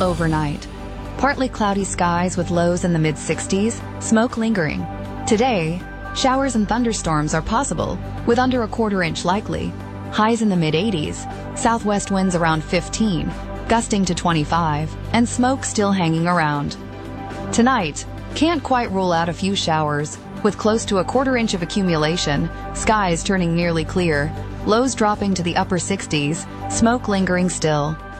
overnight. Partly cloudy skies with lows in the mid-60s, smoke lingering. Today, showers and thunderstorms are possible, with under a quarter-inch likely. Highs in the mid-80s, southwest winds around 15, gusting to 25, and smoke still hanging around. Tonight, can't quite rule out a few showers, with close to a quarter-inch of accumulation, skies turning nearly clear, lows dropping to the upper 60s, smoke lingering still.